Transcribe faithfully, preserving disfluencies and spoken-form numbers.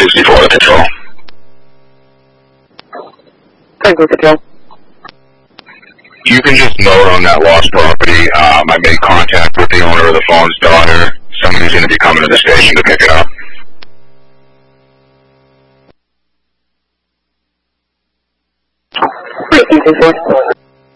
sixty-four to control. ten four control. You can just note on that lost property, um, I made contact with the owner of the phone's daughter. Somebody's going to be coming to the station to pick it up. eight two four.